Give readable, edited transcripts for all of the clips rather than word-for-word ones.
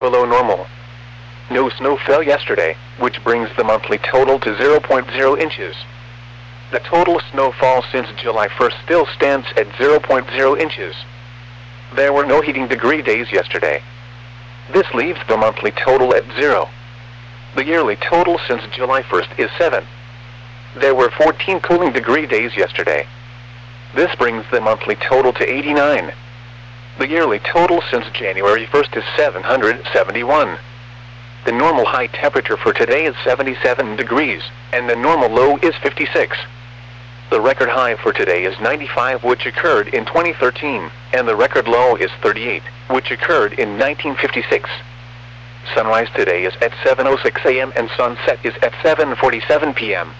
below normal. No snow fell yesterday, which brings the monthly total to 0.0 inches. The total snowfall since July 1st still stands at 0.0 inches. There were no heating degree days yesterday. This leaves the monthly total at 0. The yearly total since July 1st is 7. There were 14 cooling degree days yesterday. This brings the monthly total to 89. The yearly total since January 1st is 771. The normal high temperature for today is 77 degrees, and the normal low is 56. The record high for today is 95, which occurred in 2013, and the record low is 38, which occurred in 1956. Sunrise today is at 7:06 a.m. and sunset is at 7:47 p.m.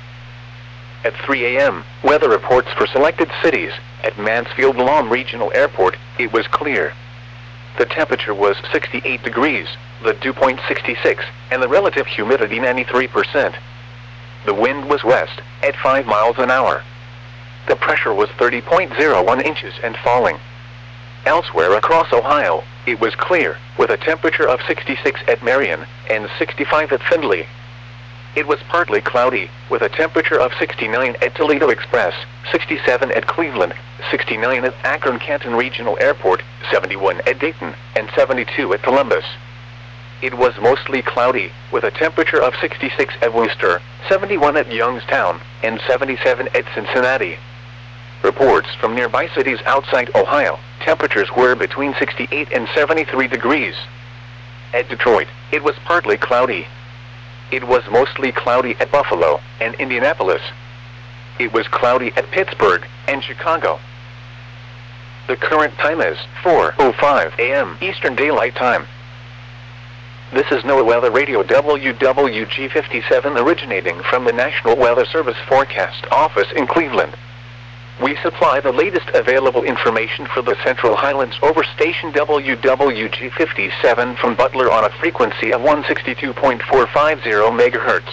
At 3 a.m., weather reports for selected cities. At Mansfield Lawn Regional Airport, it was clear. The temperature was 68 degrees, the dew point 66, and the relative humidity 93%. The wind was west, at 5 miles an hour. The pressure was 30.01 inches and falling. Elsewhere across Ohio, it was clear, with a temperature of 66 at Marion and 65 at Findlay. It was partly cloudy, with a temperature of 69 at Toledo Express, 67 at Cleveland, 69 at Akron-Canton Regional Airport, 71 at Dayton, and 72 at Columbus. It was mostly cloudy, with a temperature of 66 at Worcester, 71 at Youngstown, and 77 at Cincinnati. Reports from nearby cities outside Ohio, temperatures were between 68 and 73 degrees. At Detroit, it was partly cloudy. It was mostly cloudy at Buffalo and Indianapolis. It was cloudy at Pittsburgh and Chicago. The current time is 4:05 a.m. Eastern Daylight Time. This is NOAA Weather Radio WWG57 originating from the National Weather Service Forecast Office in Cleveland. We supply the latest available information for the Central Highlands over station WWG57 from Butler on a frequency of 162.450 MHz.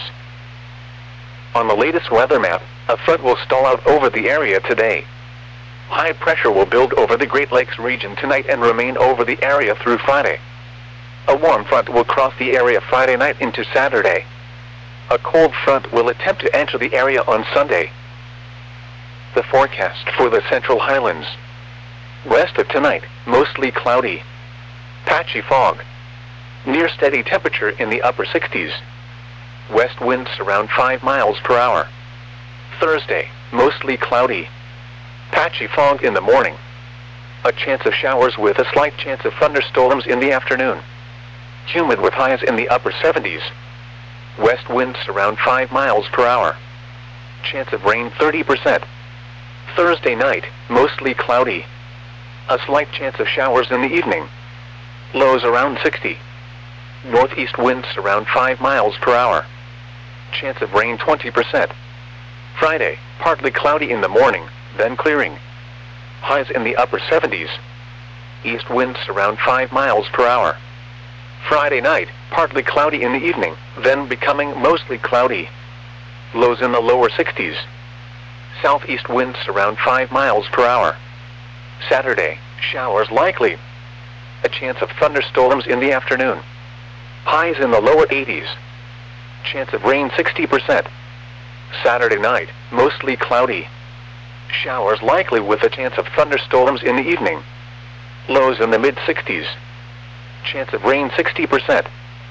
On the latest weather map, a front will stall out over the area today. High pressure will build over the Great Lakes region tonight and remain over the area through Friday. A warm front will cross the area Friday night into Saturday. A cold front will attempt to enter the area on Sunday. The forecast for the Central Highlands. West of tonight, mostly cloudy. Patchy fog. Near steady temperature in the upper 60s. West winds around 5 miles per hour. Thursday, mostly cloudy. Patchy fog in the morning. A chance of showers with a slight chance of thunderstorms in the afternoon. Humid with highs in the upper 70s. West winds around 5 miles per hour. Chance of rain 30%. Thursday night, mostly cloudy. A slight chance of showers in the evening. Lows around 60. Northeast winds around 5 miles per hour. Chance of rain 20%. Friday, partly cloudy in the morning, then clearing. Highs in the upper 70s. East winds around 5 miles per hour. Friday night, partly cloudy in the evening, then becoming mostly cloudy. Lows in the lower 60s. Southeast winds around 5 miles per hour. Saturday, showers likely. A chance of thunderstorms in the afternoon. Highs in the lower 80s. Chance of rain 60%. Saturday night, mostly cloudy. Showers likely with a chance of thunderstorms in the evening. Lows in the mid-60s. Chance of rain 60%.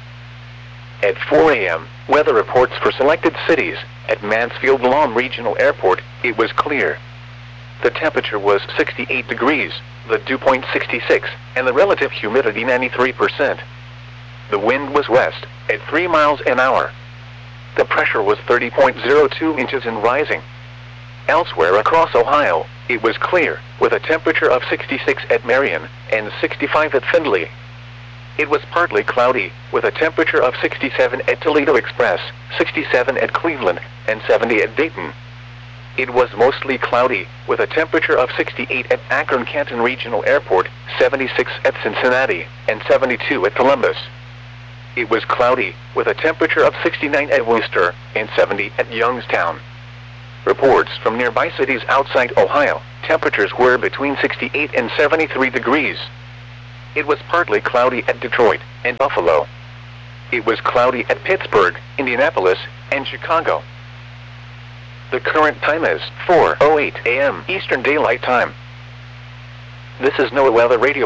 At 4 a.m., weather reports for selected cities. At Mansfield Lawn Regional Airport, it was clear. The temperature was 68 degrees, the dew point 66, and the relative humidity 93%. The wind was west, at 3 miles an hour. The pressure was 30.02 inches and rising. Elsewhere across Ohio, it was clear, with a temperature of 66 at Marion and 65 at Findlay. It was partly cloudy, with a temperature of 67 at Toledo Express, 67 at Cleveland, and 70 at Dayton. It was mostly cloudy, with a temperature of 68 at Akron-Canton Regional Airport, 76 at Cincinnati, and 72 at Columbus. It was cloudy, with a temperature of 69 at Worcester, and 70 at Youngstown. Reports from nearby cities outside Ohio, temperatures were between 68 and 73 degrees. It was partly cloudy at Detroit and Buffalo. It was cloudy at Pittsburgh, Indianapolis, and Chicago. The current time is 4:08 a.m. Eastern Daylight Time. This is NOAA Weather Radio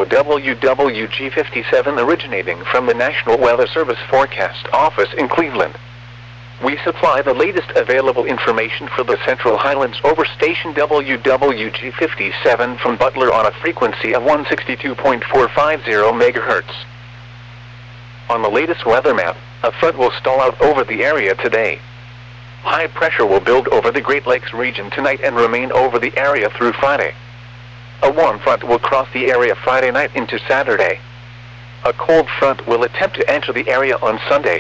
WWG57 originating from the National Weather Service Forecast Office in Cleveland. We supply the latest available information for the Central Highlands over station WWG57 from Butler on a frequency of 162.450 MHz. On the latest weather map, a front will stall out over the area today. High pressure will build over the Great Lakes region tonight and remain over the area through Friday. A warm front will cross the area Friday night into Saturday. A cold front will attempt to enter the area on Sunday.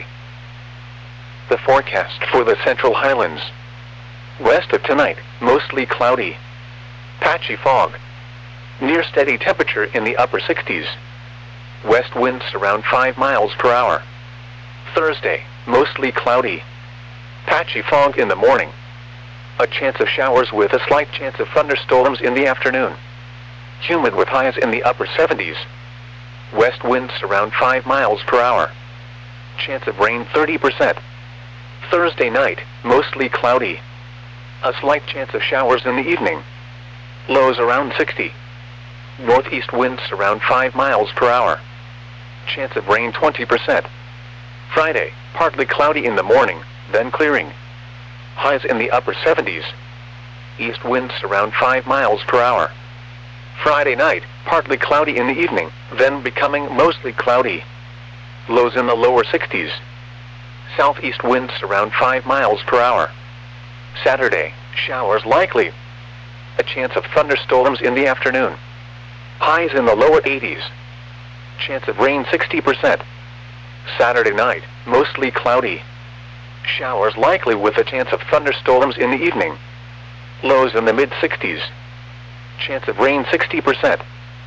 The forecast for the Central Highlands. West of tonight, mostly cloudy. Patchy fog. Near steady temperature in the upper 60s. West winds around 5 miles per hour. Thursday, mostly cloudy. Patchy fog in the morning. A chance of showers with a slight chance of thunderstorms in the afternoon. Humid with highs in the upper 70s. West winds around 5 miles per hour. Chance of rain 30%. Thursday night, mostly cloudy. A slight chance of showers in the evening. Lows around 60. Northeast winds around 5 miles per hour. Chance of rain 20%. Friday, partly cloudy in the morning, then clearing. Highs in the upper 70s. East winds around 5 miles per hour. Friday night, partly cloudy in the evening, then becoming mostly cloudy. Lows in the lower 60s. Southeast winds around 5 miles per hour. Saturday, showers likely. A chance of thunderstorms in the afternoon. Highs in the lower 80s. Chance of rain 60%. Saturday night, mostly cloudy. Showers likely with a chance of thunderstorms in the evening. Lows in the mid-60s. Chance of rain 60%.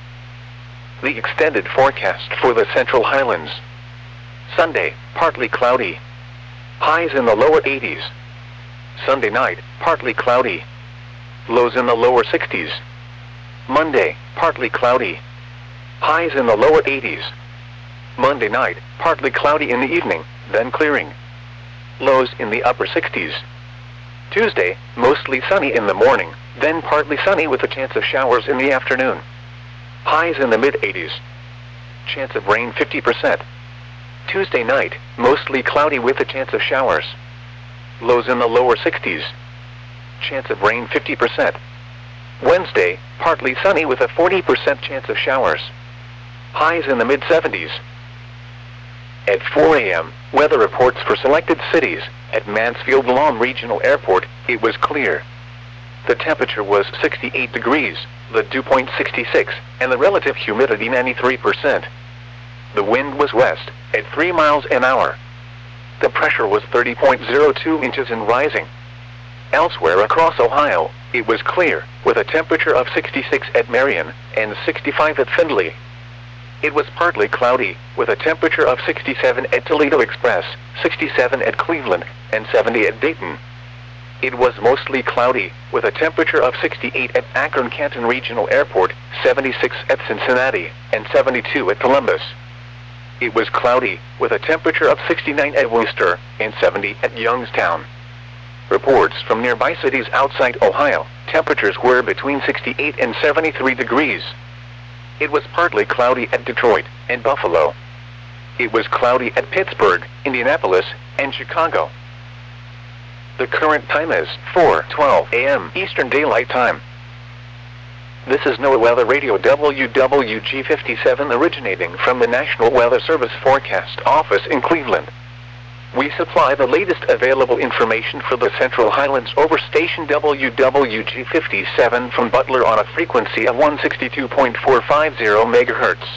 The extended forecast for the Central Highlands. Sunday, partly cloudy. Highs in the lower 80s. Sunday night, partly cloudy. Lows in the lower 60s. Monday, partly cloudy. Highs in the lower 80s. Monday night, partly cloudy in the evening, then clearing. Lows in the upper 60s. Tuesday, mostly sunny in the morning, then partly sunny with a chance of showers in the afternoon. Highs in the mid-80s. Chance of rain 50%. Tuesday night, mostly cloudy with a chance of showers. Lows in the lower 60s. Chance of rain 50%. Wednesday, partly sunny with a 40% chance of showers. Highs in the mid-70s. At 4 a.m., weather reports for selected cities. At Mansfield-Lom Regional Airport, it was clear. The temperature was 68 degrees, the dew point 66, and the relative humidity 93%. The wind was west, at 3 miles an hour. The pressure was 30.02 inches and rising. Elsewhere across Ohio, it was clear, with a temperature of 66 at Marion, and 65 at Findlay. It was partly cloudy, with a temperature of 67 at Toledo Express, 67 at Cleveland, and 70 at Dayton. It was mostly cloudy, with a temperature of 68 at Akron-Canton Regional Airport, 76 at Cincinnati, and 72 at Columbus. It was cloudy, with a temperature of 69 at Worcester, and 70 at Youngstown. Reports from nearby cities outside Ohio, temperatures were between 68 and 73 degrees. It was partly cloudy at Detroit and Buffalo. It was cloudy at Pittsburgh, Indianapolis, and Chicago. The current time is 4:12 a.m. Eastern Daylight Time. This is NOAA Weather Radio WWG57 originating from the National Weather Service Forecast Office in Cleveland. We supply the latest available information for the Central Highlands over station WWG57 from Butler on a frequency of 162.450 MHz.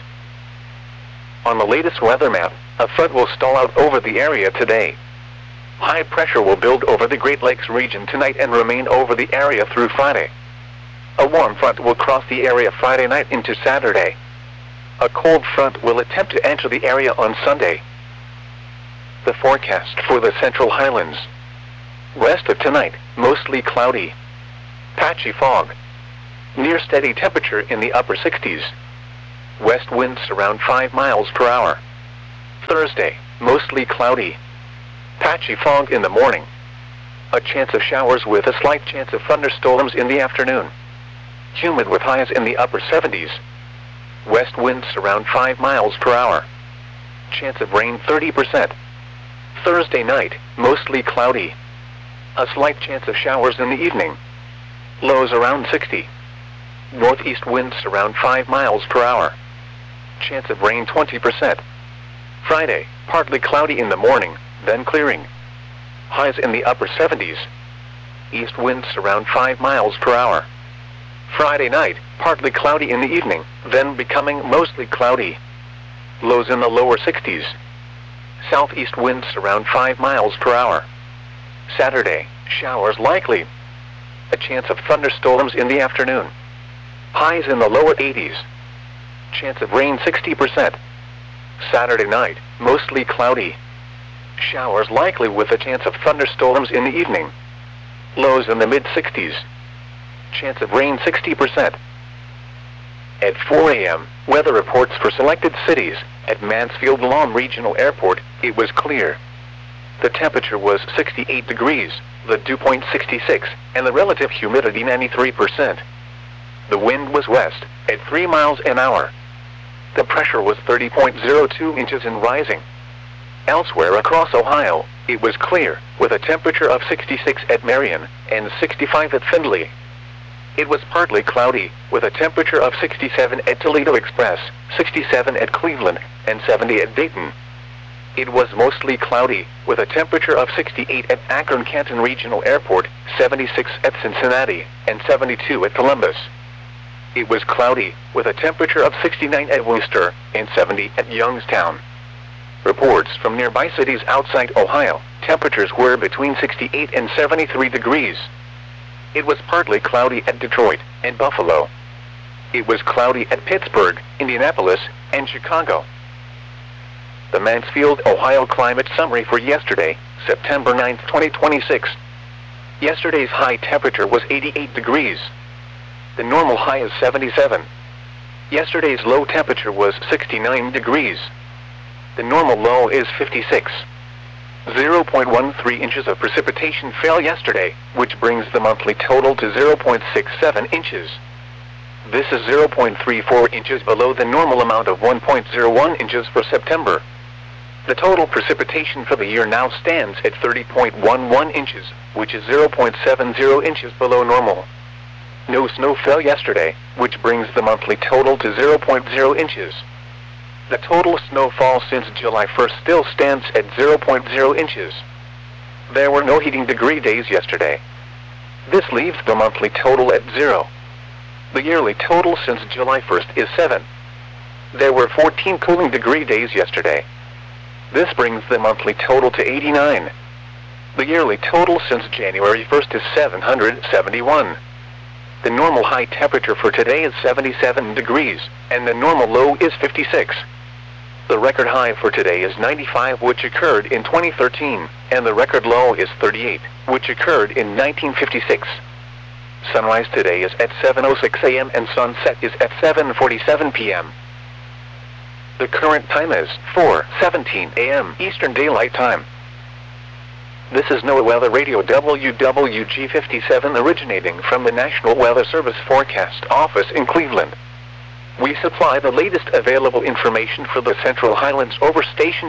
On the latest weather map, a front will stall out over the area today. High pressure will build over the Great Lakes region tonight and remain over the area through Friday. A warm front will cross the area Friday night into Saturday. A cold front will attempt to enter the area on Sunday. The forecast for the Central Highlands. West of tonight, mostly cloudy. Patchy fog. Near steady temperature in the upper 60s. West winds around 5 miles per hour. Thursday, mostly cloudy. Patchy fog in the morning. A chance of showers with a slight chance of thunderstorms in the afternoon. Humid with highs in the upper 70s. West winds around 5 miles per hour. Chance of rain 30%. Thursday night, mostly cloudy. A slight chance of showers in the evening. Lows around 60. Northeast winds around 5 miles per hour. Chance of rain 20%. Friday, partly cloudy in the morning, then clearing. Highs in the upper 70s. East winds around 5 miles per hour. Friday night, partly cloudy in the evening, then becoming mostly cloudy. Lows in the lower 60s. Southeast winds around 5 miles per hour. Saturday, showers likely. A chance of thunderstorms in the afternoon. Highs in the lower 80s. Chance of rain 60%. Saturday night, mostly cloudy. Showers likely with a chance of thunderstorms in the evening. Lows in the mid-60s. Chance of rain 60%. At 4 a.m., weather reports for selected cities. At Mansfield-Lom Regional Airport, it was clear. The temperature was 68 degrees, the dew point 66, and the relative humidity 93%. The wind was west, at 3 miles an hour. The pressure was 30.02 inches and rising. Elsewhere across Ohio, it was clear, with a temperature of 66 at Marion, and 65 at Findlay. It was partly cloudy, with a temperature of 67 at Toledo Express, 67 at Cleveland, and 70 at Dayton. It was mostly cloudy, with a temperature of 68 at Akron-Canton Regional Airport, 76 at Cincinnati, and 72 at Columbus. It was cloudy, with a temperature of 69 at Worcester, and 70 at Youngstown. Reports from nearby cities outside Ohio, temperatures were between 68 and 73 degrees. It was partly cloudy at Detroit and Buffalo. It was cloudy at Pittsburgh, Indianapolis, and Chicago. The Mansfield, Ohio climate summary for yesterday, September 9, 2026. Yesterday's high temperature was 88 degrees. The normal high is 77. Yesterday's low temperature was 69 degrees. The normal low is 56. 0.13 inches of precipitation fell yesterday, which brings the monthly total to 0.67 inches. This is 0.34 inches below the normal amount of 1.01 inches for September. The total precipitation for the year now stands at 30.11 inches, which is 0.70 inches below normal. No snow fell yesterday, which brings the monthly total to 0.0 inches. The total snowfall since July 1st still stands at 0.0 inches. There were no heating degree days yesterday. This leaves the monthly total at 0. The yearly total since July 1st is 7. There were 14 cooling degree days yesterday. This brings the monthly total to 89. The yearly total since January 1st is 771. The normal high temperature for today is 77 degrees, and the normal low is 56. The record high for today is 95, which occurred in 2013, and the record low is 38, which occurred in 1956. Sunrise today is at 7:06 a.m. and sunset is at 7:47 p.m. The current time is 4:17 a.m. Eastern Daylight Time. This is NOAA Weather Radio WWG57 originating from the National Weather Service Forecast Office in Cleveland. We supply the latest available information for the Central Highlands over station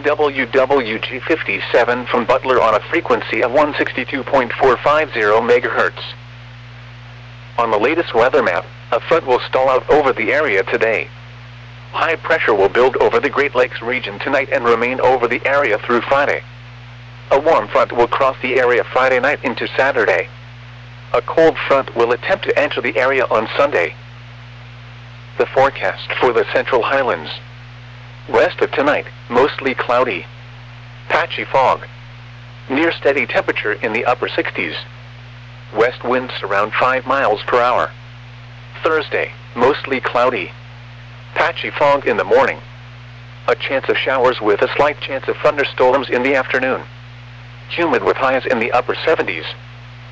WWG57 from Butler on a frequency of 162.450 MHz. On the latest weather map, a front will stall out over the area today. High pressure will build over the Great Lakes region tonight and remain over the area through Friday. A warm front will cross the area Friday night into Saturday. A cold front will attempt to enter the area on Sunday. The forecast for the Central Highlands. West of tonight, mostly cloudy. Patchy fog. Near steady temperature in the upper 60s. West winds around 5 miles per hour. Thursday, mostly cloudy. Patchy fog in the morning. A chance of showers with a slight chance of thunderstorms in the afternoon. Humid with highs in the upper 70s.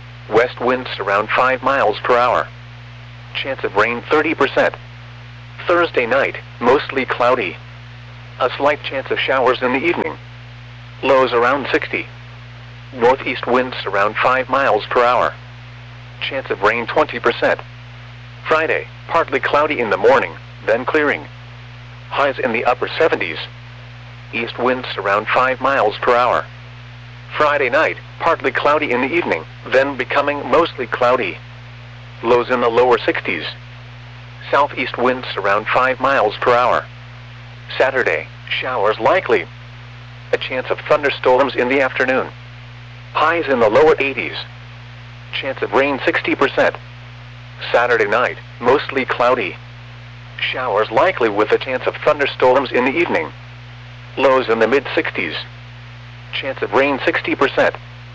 West winds around 5 miles per hour. Chance of rain 30%. Thursday night, mostly cloudy. A slight chance of showers in the evening. Lows around 60. Northeast winds around 5 miles per hour. Chance of rain 20%. Friday, partly cloudy in the morning, then clearing. Highs in the upper 70s. East winds around 5 miles per hour. Friday night, partly cloudy in the evening, then becoming mostly cloudy. Lows in the lower 60s. Southeast winds around 5 miles per hour. Saturday, showers likely. A chance of thunderstorms in the afternoon. Highs in the lower 80s. Chance of rain 60%. Saturday night, mostly cloudy. Showers likely with a chance of thunderstorms in the evening. Lows in the mid-60s. Chance of rain 60%.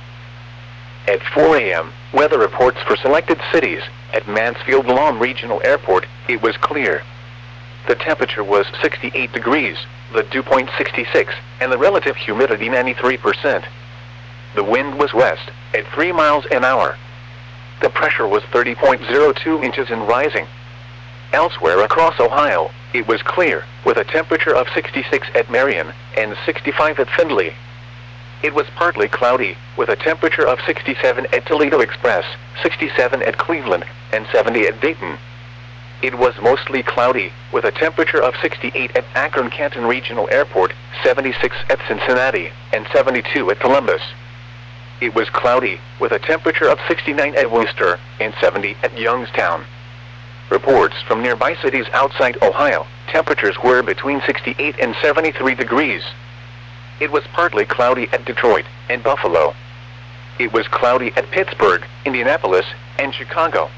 At 4 a.m., weather reports for selected cities. At Mansfield Lawn Regional Airport, it was clear. The temperature was 68 degrees, the dew point 66, and the relative humidity 93%. The wind was west, at 3 miles an hour. The pressure was 30.02 inches and rising. Elsewhere across Ohio, it was clear, with a temperature of 66 at Marion, and 65 at Findlay. It was partly cloudy, with a temperature of 67 at Toledo Express, 67 at Cleveland, and 70 at Dayton. It was mostly cloudy, with a temperature of 68 at Akron-Canton Regional Airport, 76 at Cincinnati, and 72 at Columbus. It was cloudy, with a temperature of 69 at Worcester, and 70 at Youngstown. Reports from nearby cities outside Ohio, temperatures were between 68 and 73 degrees. It was partly cloudy at Detroit and Buffalo. It was cloudy at Pittsburgh, Indianapolis, and Chicago.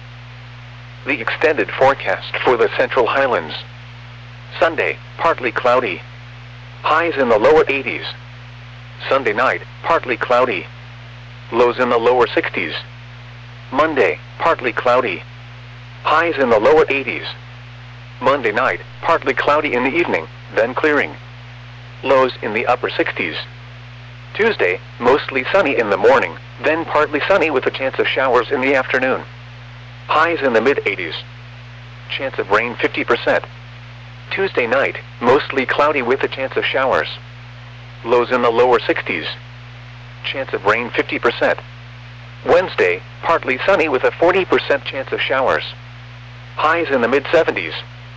The extended forecast for the Central Highlands. Sunday, partly cloudy. Highs in the lower 80s. Sunday night, partly cloudy. Lows in the lower 60s. Monday, partly cloudy. Highs in the lower 80s. Monday night, partly cloudy in the evening, then clearing. Lows in the upper 60s. Tuesday, mostly sunny in the morning, then partly sunny with a chance of showers in the afternoon. Highs in the mid-80s. Chance of rain 50%. Tuesday night, mostly cloudy with a chance of showers. Lows in the lower 60s. Chance of rain 50%. Wednesday, partly sunny with a 40% chance of showers. Highs in the mid-70s.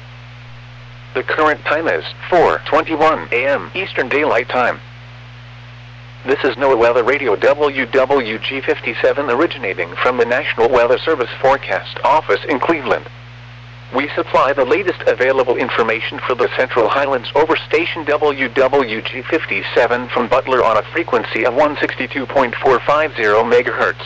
The current time is 4:21 a.m. Eastern Daylight Time. This is NOAA Weather Radio WWG57 originating from the National Weather Service Forecast Office in Cleveland. We supply the latest available information for the Central Highlands over station WWG57 from Butler on a frequency of 162.450 MHz.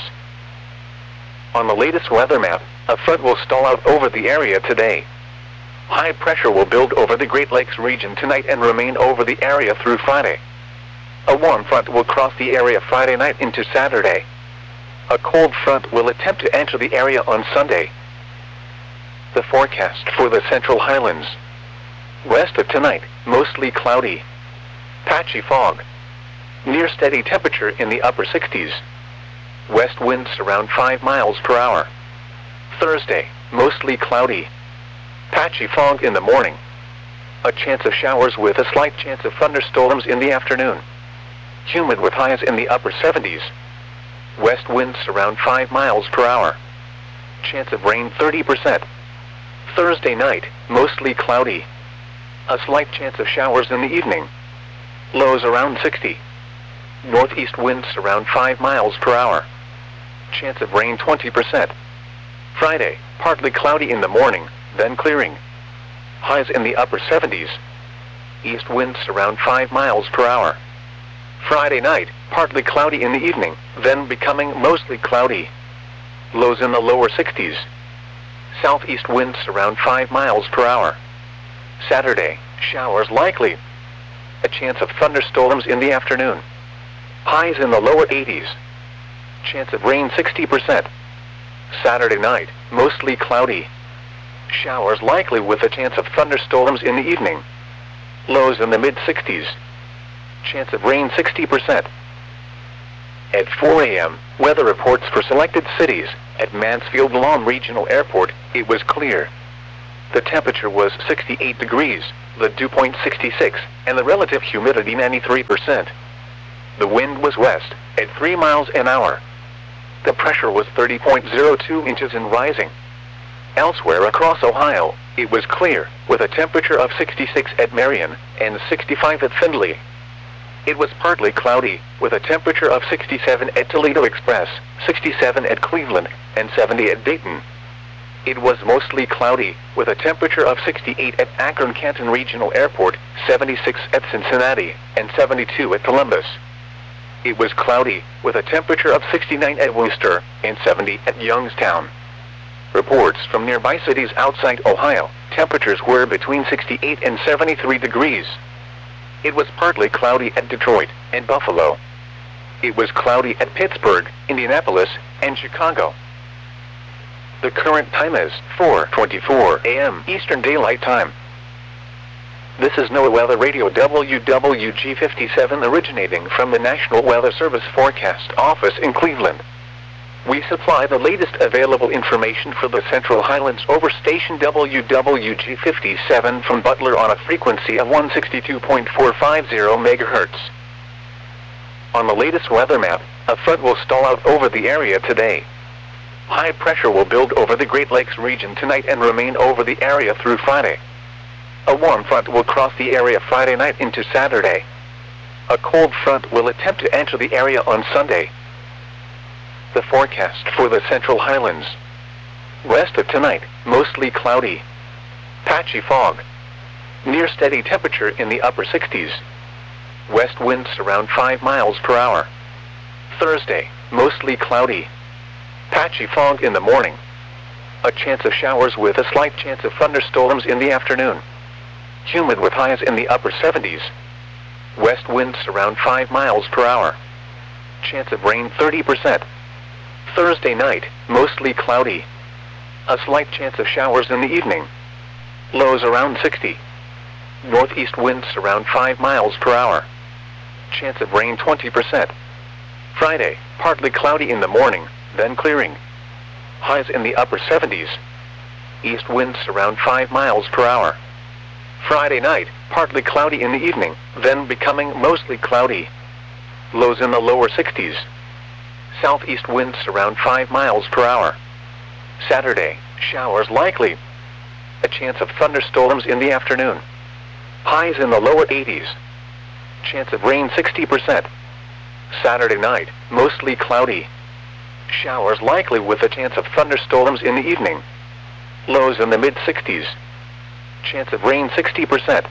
On the latest weather map, a front will stall out over the area today. High pressure will build over the Great Lakes region tonight and remain over the area through Friday. A warm front will cross the area Friday night into Saturday. A cold front will attempt to enter the area on Sunday. The forecast for the Central Highlands. West of tonight, mostly cloudy. Patchy fog. Near steady temperature in the upper 60s. West winds around 5 miles per hour. Thursday, mostly cloudy. Patchy fog in the morning. A chance of showers with a slight chance of thunderstorms in the afternoon. Humid with highs in the upper 70s. West winds around 5 miles per hour. Chance of rain 30%. Thursday night, mostly cloudy. A slight chance of showers in the evening. Lows around 60. Northeast winds around 5 miles per hour. Chance of rain 20%. Friday, partly cloudy in the morning, then clearing. Highs in the upper 70s. East winds around 5 miles per hour. Friday night, partly cloudy in the evening, then becoming mostly cloudy. Lows in the lower 60s. Southeast winds around 5 miles per hour. Saturday, showers likely. A chance of thunderstorms in the afternoon. Highs in the lower 80s. Chance of rain 60%. Saturday night, mostly cloudy. Showers likely with a chance of thunderstorms in the evening. Lows in the mid-60s. Chance of rain 60%. At 4 a.m., weather reports for selected cities. At Mansfield Lawn Regional Airport, it was clear. The temperature was 68 degrees, the dew point 66, and the relative humidity 93%. The wind was west, at 3 miles an hour. The pressure was 30.02 inches and rising. Elsewhere across Ohio, it was clear, with a temperature of 66 at Marion and 65 at Findlay. It was partly cloudy, with a temperature of 67 at Toledo Express, 67 at Cleveland, and 70 at Dayton. It was mostly cloudy, with a temperature of 68 at Akron-Canton Regional Airport, 76 at Cincinnati, and 72 at Columbus. It was cloudy, with a temperature of 69 at Worcester, and 70 at Youngstown. Reports from nearby cities outside Ohio, temperatures were between 68 and 73 degrees. It was partly cloudy at Detroit and Buffalo. It was cloudy at Pittsburgh, Indianapolis, and Chicago. The current time is 4:24 a.m. Eastern Daylight Time. This is NOAA Weather Radio WWG57 originating from the National Weather Service Forecast Office in Cleveland. We supply the latest available information for the Central Highlands over station WWG57 from Butler on a frequency of 162.450 MHz. On the latest weather map, a front will stall out over the area today. High pressure will build over the Great Lakes region tonight and remain over the area through Friday. A warm front will cross the area Friday night into Saturday. A cold front will attempt to enter the area on Sunday. The forecast for the Central Highlands. West of tonight, mostly cloudy. Patchy fog. Near steady temperature in the upper 60s. West winds around 5 miles per hour. Thursday, mostly cloudy. Patchy fog in the morning. A chance of showers with a slight chance of thunderstorms in the afternoon. Humid with highs in the upper 70s. West winds around 5 miles per hour. Chance of rain 30%. Thursday night, mostly cloudy. A slight chance of showers in the evening. Lows around 60. Northeast winds around 5 miles per hour. Chance of rain 20%. Friday, partly cloudy in the morning, then clearing. Highs in the upper 70s. East winds around 5 miles per hour. Friday night, partly cloudy in the evening, then becoming mostly cloudy. Lows in the lower 60s. Southeast winds around 5 miles per hour. Saturday, showers likely. A chance of thunderstorms in the afternoon. Highs in the lower 80s. Chance of rain 60%. Saturday night, mostly cloudy. Showers likely with a chance of thunderstorms in the evening. Lows in the mid-60s. Chance of rain 60%.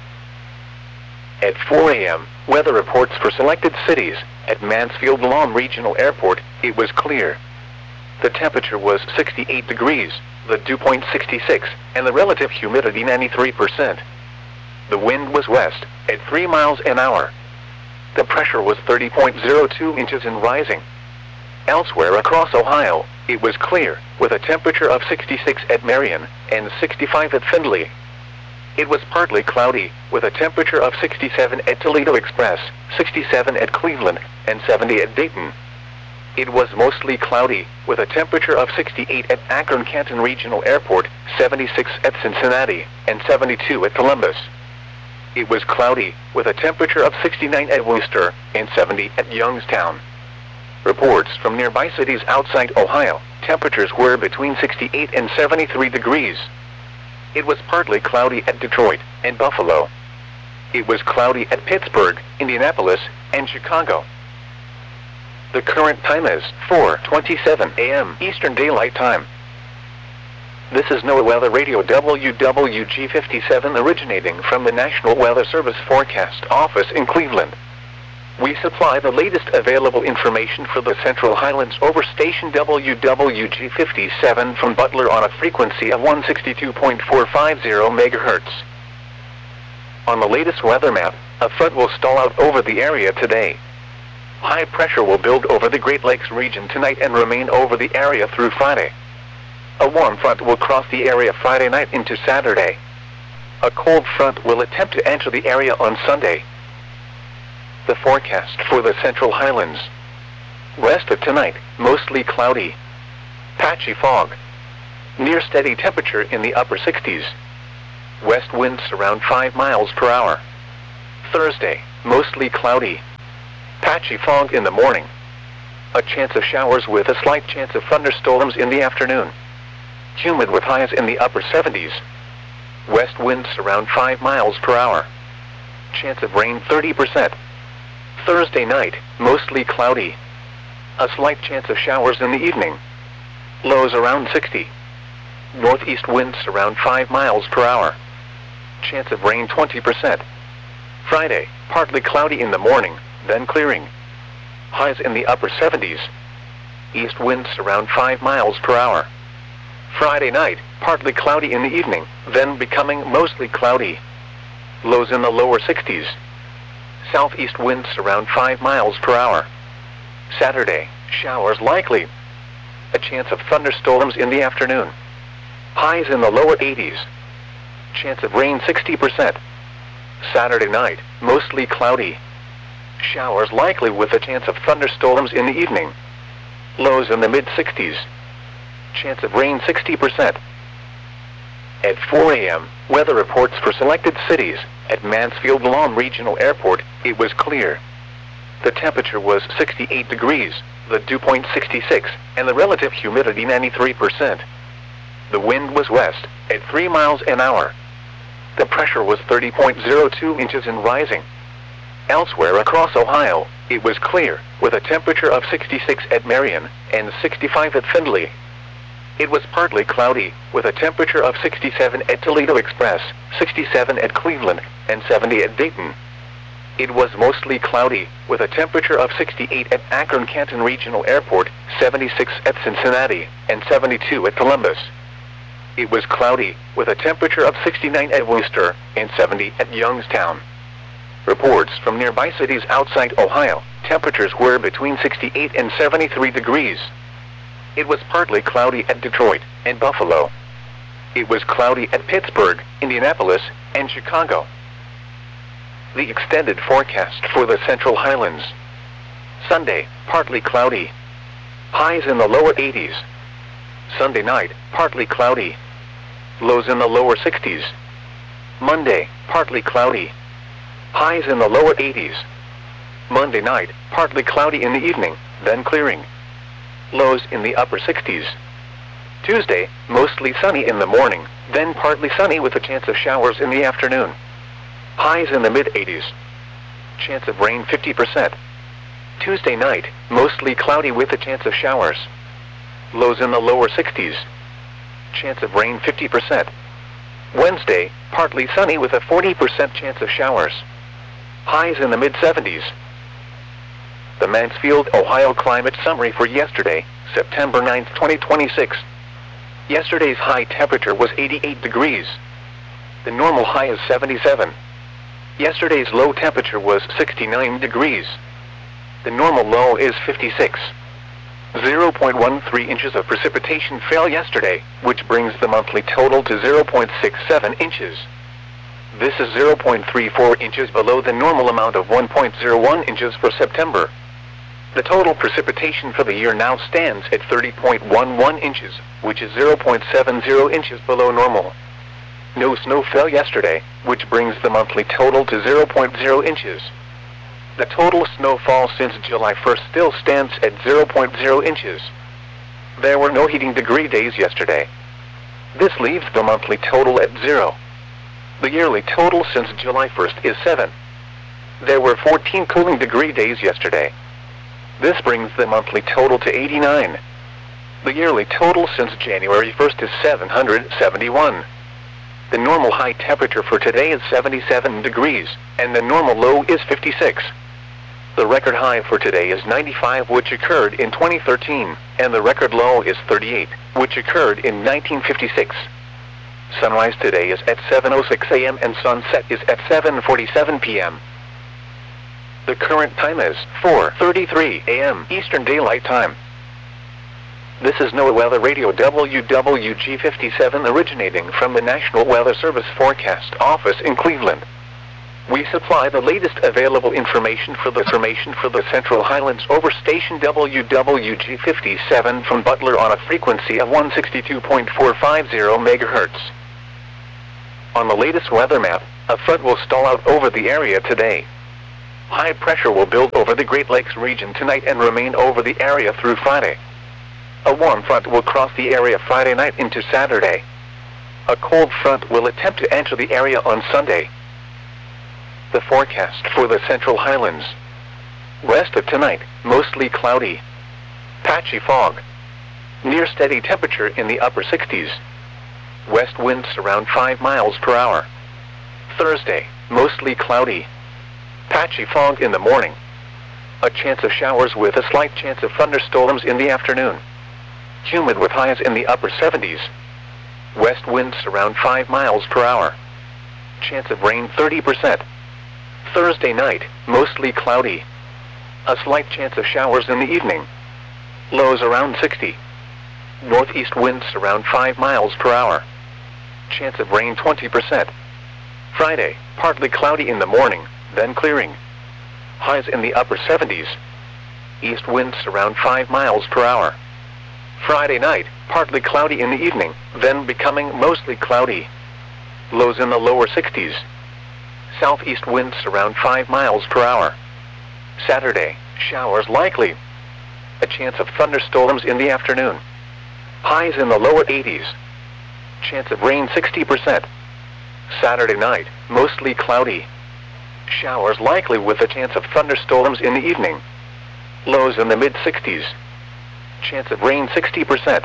At 4 a.m., weather reports for selected cities. At Mansfield Lawn Regional Airport, it was clear. The temperature was 68 degrees, the dew point 66, and the relative humidity 93%. The wind was west, at 3 miles an hour. The pressure was 30.02 inches and rising. Elsewhere across Ohio, it was clear, with a temperature of 66 at Marion and 65 at Findlay. It was partly cloudy, with a temperature of 67 at Toledo Express, 67 at Cleveland, and 70 at Dayton. It was mostly cloudy, with a temperature of 68 at Akron-Canton Regional Airport, 76 at Cincinnati, and 72 at Columbus. It was cloudy, with a temperature of 69 at Worcester, and 70 at Youngstown. Reports from nearby cities outside Ohio, temperatures were between 68 and 73 degrees. It was partly cloudy at Detroit and Buffalo. It was cloudy at Pittsburgh, Indianapolis, and Chicago. The current time is 4:27 a.m. Eastern Daylight Time. This is NOAA Weather Radio WWG57 originating from the National Weather Service Forecast Office in Cleveland. We supply the latest available information for the Central Highlands over station WWG57 from Butler on a frequency of 162.450 MHz. On the latest weather map, a front will stall out over the area today. High pressure will build over the Great Lakes region tonight and remain over the area through Friday. A warm front will cross the area Friday night into Saturday. A cold front will attempt to enter the area on Sunday. The forecast for the Central Highlands. West of tonight, mostly cloudy. Patchy fog. Near steady temperature in the upper 60s. west winds around 5 miles per hour. Thursday, mostly cloudy. Patchy fog in the morning. A chance of showers with a slight chance of thunderstorms in the afternoon. Humid with highs in the upper 70s. West winds around 5 miles per hour. Chance of rain 30%. Thursday night, mostly cloudy. A slight chance of showers in the evening. Lows around 60. Northeast winds around 5 miles per hour. Chance of rain 20%. Friday, partly cloudy in the morning, then clearing. Highs in the upper 70s. East winds around 5 miles per hour. Friday night, partly cloudy in the evening, then becoming mostly cloudy. Lows in the lower 60s. Southeast winds around 5 miles per hour. Saturday, showers likely. A chance of thunderstorms in the afternoon. Highs in the lower 80s. Chance of rain 60%. Saturday night, mostly cloudy. Showers likely with a chance of thunderstorms in the evening. Lows in the mid-60s. Chance of rain 60%. At 4 a.m., weather reports for selected cities. At Mansfield Lawn Regional Airport, it was clear. The temperature was 68 degrees, the dew point 66, and the relative humidity 93%. The wind was west, at 3 miles an hour. The pressure was 30.02 inches and rising. Elsewhere across Ohio, it was clear, with a temperature of 66 at Marion, and 65 at Findlay. It was partly cloudy, with a temperature of 67 at Toledo Express, 67 at Cleveland, and 70 at Dayton. It was mostly cloudy, with a temperature of 68 at Akron-Canton Regional Airport, 76 at Cincinnati, and 72 at Columbus. It was cloudy, with a temperature of 69 at Worcester, and 70 at Youngstown. Reports from nearby cities outside Ohio, temperatures were between 68 and 73 degrees. It was partly cloudy at Detroit and Buffalo. It was cloudy at Pittsburgh, Indianapolis, and Chicago. The extended forecast for the Central Highlands. Sunday, partly cloudy. Highs in the lower 80s. Sunday night, partly cloudy. Lows in the lower 60s. Monday, partly cloudy. Highs in the lower 80s. Monday night, partly cloudy in the evening, then clearing. Lows in the upper 60s. Tuesday, mostly sunny in the morning, then partly sunny with a chance of showers in the afternoon. Highs in the mid-80s. Chance of rain 50%. Tuesday night, mostly cloudy with a chance of showers. Lows in the lower 60s. Chance of rain 50%. Wednesday, partly sunny with a 40% chance of showers. Highs in the mid-70s. The Mansfield, Ohio climate summary for yesterday, September 9, 2026. Yesterday's high temperature was 88 degrees. The normal high is 77. Yesterday's low temperature was 69 degrees. The normal low is 56. 0.13 inches of precipitation fell yesterday, which brings the monthly total to 0.67 inches. This is 0.34 inches below the normal amount of 1.01 inches for September. The total precipitation for the year now stands at 30.11 inches, which is 0.70 inches below normal. No snow fell yesterday, which brings the monthly total to 0.0 inches. The total snowfall since July 1st still stands at 0.0 inches. There were no heating degree days yesterday. This leaves the monthly total at 0. The yearly total since July 1st is 7. There were 14 cooling degree days yesterday. This brings the monthly total to 89. The yearly total since January 1st is 771. The normal high temperature for today is 77 degrees, and the normal low is 56. The record high for today is 95, which occurred in 2013, and the record low is 38, which occurred in 1956. Sunrise today is at 7:06 a.m. and sunset is at 7:47 p.m. The current time is 4:33 a.m. Eastern Daylight Time. This is NOAA Weather Radio WWG57 originating from the National Weather Service Forecast Office in Cleveland. We supply the latest available information for the Central Highlands over station WWG57 from Butler on a frequency of 162.450 MHz. On the latest weather map, a front will stall out over the area today. High pressure will build over the Great Lakes region tonight and remain over the area through Friday. A warm front will cross the area Friday night into Saturday. A cold front will attempt to enter the area on Sunday. The forecast for the Central Highlands. West of tonight, mostly cloudy. Patchy fog. Near steady temperature in the upper 60s. West winds around 5 miles per hour. Thursday, mostly cloudy. Patchy fog in the morning. A chance of showers with a slight chance of thunderstorms in the afternoon. Humid with highs in the upper 70s. West winds around 5 miles per hour. Chance of rain 30%. Thursday night, mostly cloudy. A slight chance of showers in the evening. Lows around 60. Northeast winds around 5 miles per hour. Chance of rain 20%. Friday, partly cloudy in the morning, then clearing. Highs in the upper 70s. East winds around 5 miles per hour. Friday night, partly cloudy in the evening, then becoming mostly cloudy. Lows in the lower 60s. Southeast winds around 5 miles per hour. Saturday, showers likely. A chance of thunderstorms in the afternoon. Highs in the lower 80s. Chance of rain 60%. Saturday night, mostly cloudy. Showers likely with a chance of thunderstorms in the evening. Lows in the mid-60s. Chance of rain 60%.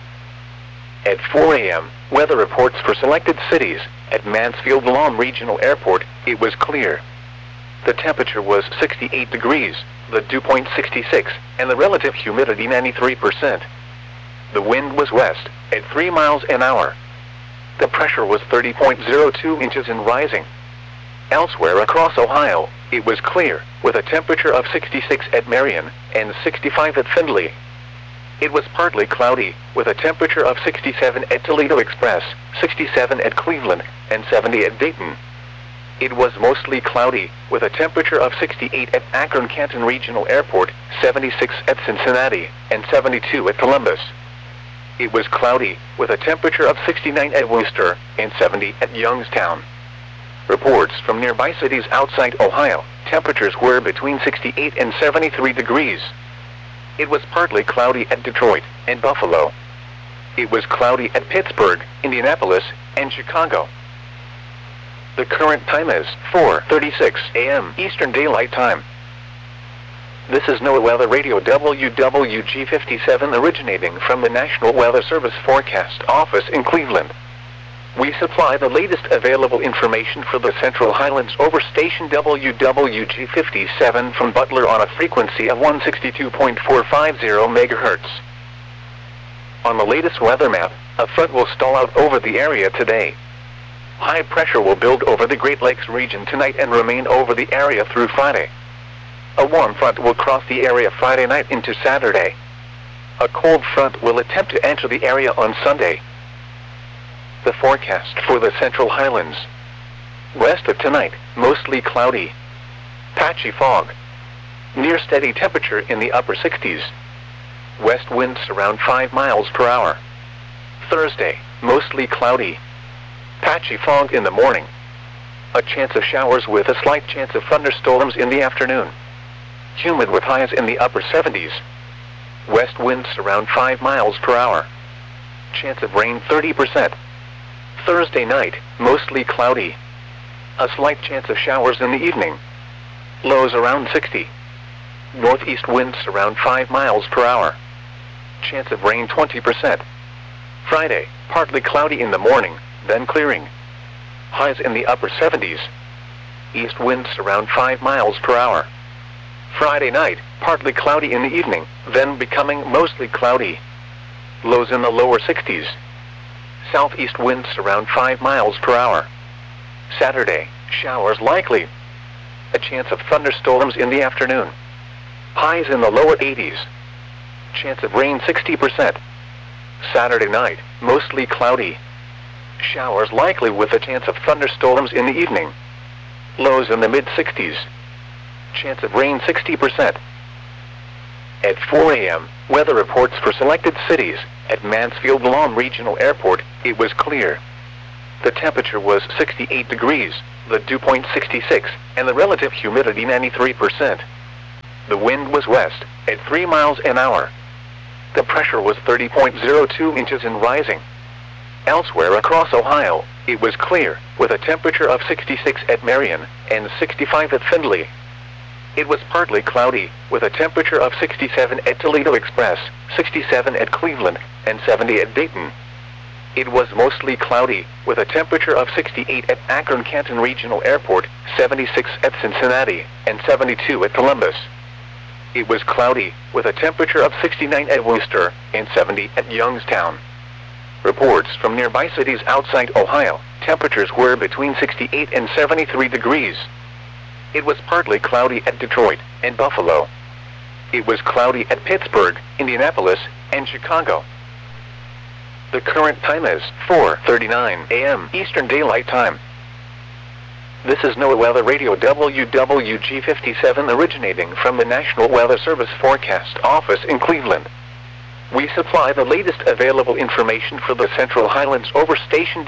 At 4 a.m., weather reports for selected cities. At Mansfield Lawn Regional Airport, it was clear. The temperature was 68 degrees, the dew point 66, and the relative humidity 93%. The wind was west, at 3 miles an hour. The pressure was 30.02 inches and rising. Elsewhere across Ohio, it was clear, with a temperature of 66 at Marion, and 65 at Findlay. It was partly cloudy, with a temperature of 67 at Toledo Express, 67 at Cleveland, and 70 at Dayton. It was mostly cloudy, with a temperature of 68 at Akron-Canton Regional Airport, 76 at Cincinnati, and 72 at Columbus. It was cloudy, with a temperature of 69 at Worcester, and 70 at Youngstown. Reports from nearby cities outside Ohio, temperatures were between 68 and 73 degrees. It was partly cloudy at Detroit and Buffalo. It was cloudy at Pittsburgh, Indianapolis, and Chicago. The current time is 4:36 a.m. Eastern Daylight Time. This is NOAA Weather Radio WWG57 originating from the National Weather Service Forecast Office in Cleveland. We supply the latest available information for the Central Highlands over station WWG57 from Butler on a frequency of 162.450 MHz. On the latest weather map, a front will stall out over the area today. High pressure will build over the Great Lakes region tonight and remain over the area through Friday. A warm front will cross the area Friday night into Saturday. A cold front will attempt to enter the area on Sunday. The forecast for the Central Highlands. West of tonight, mostly cloudy. Patchy fog. Near steady temperature in the upper 60s. West winds around 5 miles per hour. Thursday, mostly cloudy. Patchy fog in the morning. A chance of showers with a slight chance of thunderstorms in the afternoon. Humid with highs in the upper 70s. West winds around 5 miles per hour. Chance of rain 30%. Thursday night, mostly cloudy. A slight chance of showers in the evening. Lows around 60. Northeast winds around 5 miles per hour. Chance of rain 20%. Friday, partly cloudy in the morning, then clearing. Highs in the upper 70s. East winds around 5 miles per hour. Friday night, partly cloudy in the evening, then becoming mostly cloudy. Lows in the lower 60s. Southeast winds around 5 miles per hour. Saturday, showers likely. A chance of thunderstorms in the afternoon. Highs in the lower 80s. Chance of rain 60%. Saturday night, mostly cloudy. Showers likely with a chance of thunderstorms in the evening. Lows in the mid-60s. Chance of rain 60%. At 4 a.m., weather reports for selected cities. At Mansfield Lawn Regional Airport, it was clear. The temperature was 68 degrees, the dew point 66, and the relative humidity 93%. The wind was west, at 3 miles an hour. The pressure was 30.02 inches and rising. Elsewhere across Ohio, it was clear, with a temperature of 66 at Marion, and 65 at Findlay. It was partly cloudy, with a temperature of 67 at Toledo Express, 67 at Cleveland, and 70 at Dayton. It was mostly cloudy, with a temperature of 68 at Akron-Canton Regional Airport, 76 at Cincinnati, and 72 at Columbus. It was cloudy, with a temperature of 69 at Worcester, and 70 at Youngstown. Reports from nearby cities outside Ohio, temperatures were between 68 and 73 degrees. It was partly cloudy at Detroit and Buffalo. It was cloudy at Pittsburgh, Indianapolis, and Chicago. The current time is 4:39 a.m. Eastern Daylight Time. This is NOAA Weather Radio WWG57 originating from the National Weather Service Forecast Office in Cleveland. We supply the latest available information for the Central Highlands over station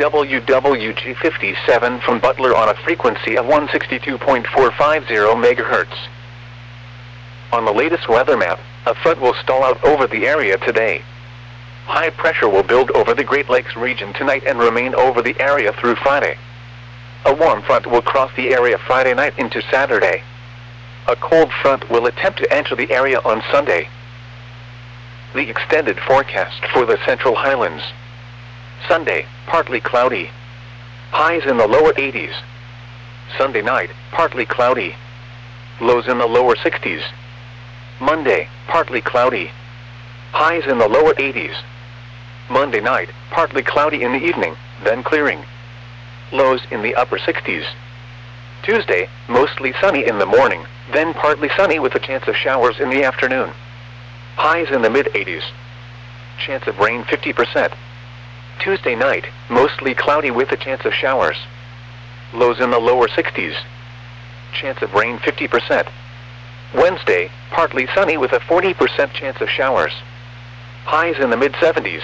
WWG57 from Butler on a frequency of 162.450 MHz. On the latest weather map, a front will stall out over the area today. High pressure will build over the Great Lakes region tonight and remain over the area through Friday. A warm front will cross the area Friday night into Saturday. A cold front will attempt to enter the area on Sunday. The extended forecast for the Central Highlands. Sunday, partly cloudy. Highs in the lower 80s. Sunday night, partly cloudy. Lows in the lower 60s. Monday, partly cloudy. Highs in the lower 80s. Monday night, partly cloudy in the evening, then clearing. Lows in the upper 60s. Tuesday, mostly sunny in the morning, then partly sunny with a chance of showers in the afternoon. Highs in the mid-80s. Chance of rain 50%. Tuesday night, mostly cloudy with a chance of showers. Lows in the lower 60s. Chance of rain 50%. Wednesday, partly sunny with a 40% chance of showers. Highs in the mid-70s.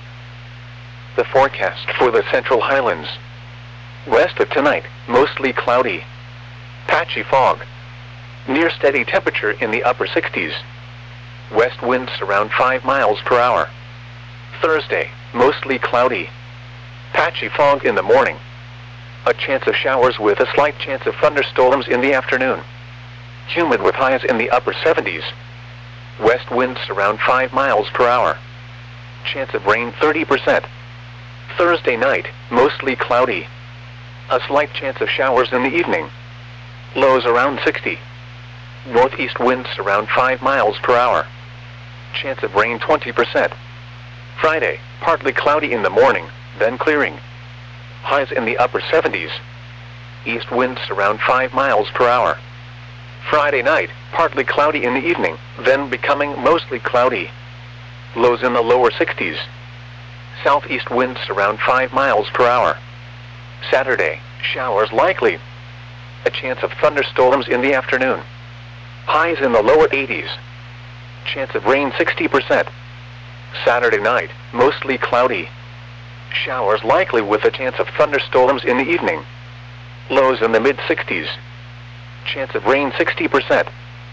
The forecast for the Central Highlands. West of tonight, mostly cloudy. Patchy fog. Near steady temperature in the upper 60s. West winds around 5 miles per hour. Thursday, mostly cloudy. Patchy fog in the morning. A chance of showers with a slight chance of thunderstorms in the afternoon. Humid with highs in the upper 70s. West winds around 5 miles per hour. Chance of rain 30%. Thursday night, mostly cloudy. A slight chance of showers in the evening. Lows around 60. Northeast winds around 5 miles per hour. Chance of rain 20%. Friday, partly cloudy in the morning, then clearing. Highs in the upper 70s. East winds around 5 miles per hour. Friday night, partly cloudy in the evening, then becoming mostly cloudy. Lows in the lower 60s. Southeast winds around 5 miles per hour. Saturday, showers likely. A chance of thunderstorms in the afternoon. Highs in the lower 80s. Chance of rain 60%. Saturday night, mostly cloudy. Showers likely with a chance of thunderstorms in the evening. Lows in the mid-60s. Chance of rain 60%.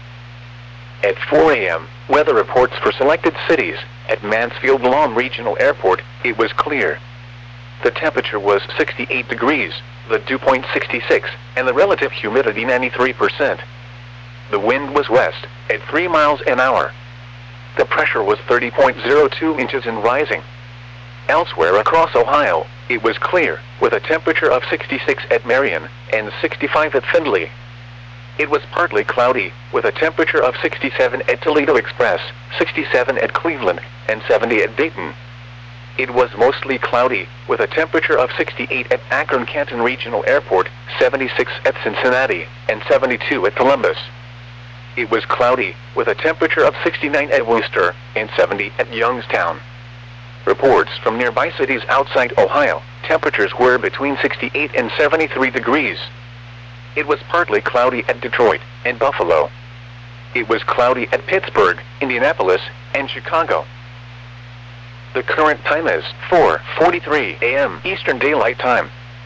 At 4 a.m., weather reports for selected cities. At Mansfield Lawn Regional Airport, it was clear. The temperature was 68 degrees, the dew point 66, and the relative humidity 93%. The wind was west, at 3 miles an hour. The pressure was 30.02 inches and rising. Elsewhere across Ohio, it was clear, with a temperature of 66 at Marion, and 65 at Findlay. It was partly cloudy, with a temperature of 67 at Toledo Express, 67 at Cleveland, and 70 at Dayton. It was mostly cloudy, with a temperature of 68 at Akron-Canton Regional Airport, 76 at Cincinnati, and 72 at Columbus. It was cloudy, with a temperature of 69 at Worcester, and 70 at Youngstown. Reports from nearby cities outside Ohio, temperatures were between 68 and 73 degrees. It was partly cloudy at Detroit and Buffalo. It was cloudy at Pittsburgh, Indianapolis, and Chicago. The current time is 4:43 a.m. Eastern Daylight Time.